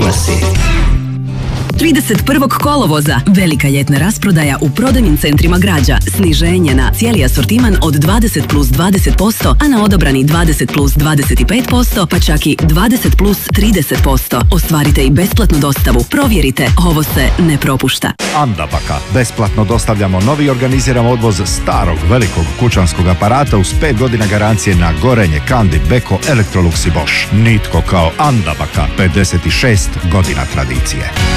glasi. 31. kolovoza velika ljetna rasprodaja u prodajnim centrima Građa. Sniženje na cijeli asortiman od 20 plus 20%, a na odabrani 20 plus 25%, pa čak i 20 plus 30%. Ostvarite i besplatnu dostavu. Provjerite, ovo se ne propušta. Andabaka. Besplatno dostavljamo novi organiziran odvoz starog velikog kućanskog aparata uz 5 godina garancije na gorenje, Kandi, Beko, Electrolux i Bosch. Nitko kao Andabaka. 56 godina tradicije.